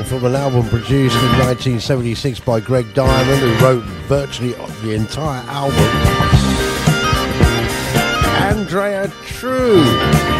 from an album produced in 1976 by Greg Diamond, who wrote virtually the entire album. Andrea True.